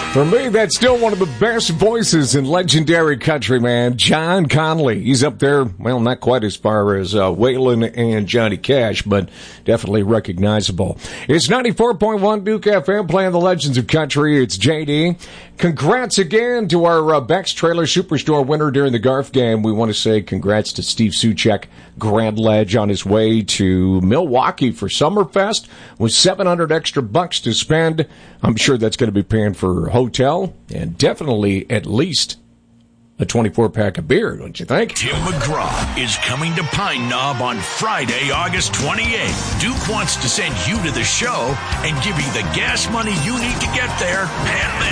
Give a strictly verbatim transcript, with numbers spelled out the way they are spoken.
For me, that's still one of the best voices in legendary country, man. John Conlee. He's up there, well, not quite as far as uh, Waylon and Johnny Cash, but definitely recognizable. It's ninety-four point one Duke F M playing the Legends of Country. It's J D. Congrats again to our uh, Beck's Trailer Superstore winner during the Garf game. We want to say congrats to Steve Suchek, Grand Ledge, on his way to Milwaukee for Summerfest with seven hundred extra bucks to spend. I'm sure that's going to be paying for hotel and definitely at least a twenty-four pack of beer, don't you think? Tim McGraw is coming to Pine Knob on Friday, August twenty-eighth. Duke wants to send you to the show and give you the gas money you need to get there and then